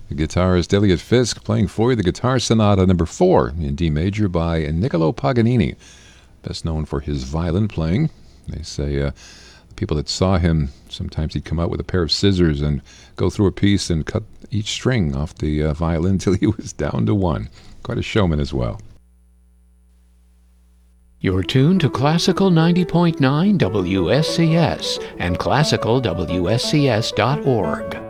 The guitarist Elliot Fisk playing for you the Guitar Sonata No. 4 in D major by Niccolo Paganini, best known for his violin playing. They say the people that saw him, sometimes he'd come out with a pair of scissors and go through a piece and cut each string off the violin till he was down to one. Quite a showman as well. You're tuned to Classical 90.9 WSCS and classicalwscs.org.